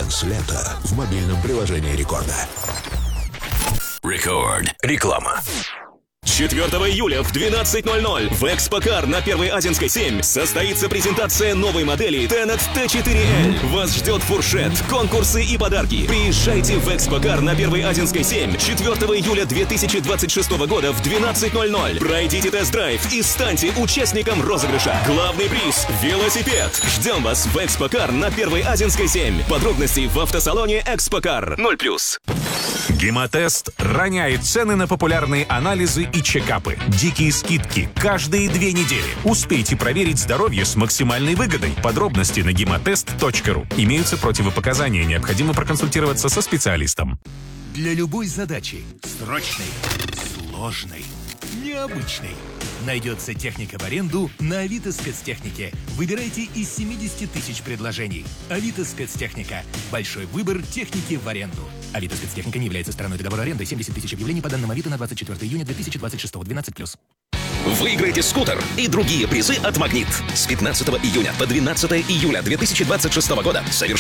Анонс лета в мобильном приложении Рекорда. Рекорд. Реклама. 4 июля в 12:00 в Экспокар на Первой Азинской 7 состоится презентация новой модели Tenet T4L. Вас ждет фуршет, конкурсы и подарки. Приезжайте в Экспокар на Первой Азинской 7 4 июля 2026 года в 12:00. Пройдите тест-драйв и станьте участником розыгрыша. Главный приз – велосипед. Ждем вас в Экспокар на Первой Азинской 7. Подробности в автосалоне Экспокар 0+. Гемотест роняет цены на популярные анализы и чекапы. Дикие скидки каждые 2 недели. Успейте проверить здоровье с максимальной выгодой. Подробности на гемотест.ру. Имеются противопоказания. Необходимо проконсультироваться со специалистом. Для любой задачи – срочной, сложной, необычной – найдется техника в аренду на Авито Спецтехнике. Выбирайте из 70 тысяч предложений. Авито Спецтехника. Большой выбор техники в аренду. Авито Спецтехника не является стороной договора аренды. 70 тысяч объявлений по данным Авито на 24 июня 2026. 12+. Выиграйте скутер и другие призы от «Магнит». С 15 июня по 12 июля 2026 года совершите